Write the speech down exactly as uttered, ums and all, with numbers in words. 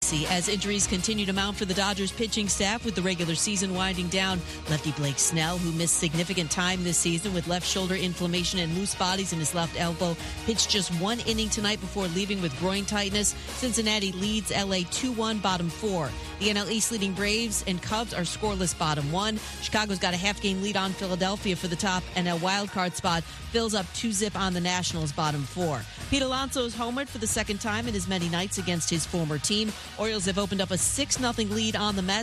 As injuries continue to mount for the Dodgers pitching staff with the regular season winding down, lefty Blake Snell, who missed significant time this season with left shoulder inflammation and loose bodies in his left elbow, pitched just one inning tonight before leaving with groin tightness. Cincinnati leads L A two one, bottom four. The N L East leading Braves and Cubs are scoreless, bottom one. Chicago's got a half-game lead on Philadelphia for the top, and a wildcard spot fills up two zip on the Nationals, bottom four. Pete Alonso's homered for the second time in as many nights against his former team. Orioles have opened up a six nothing lead on the Mets.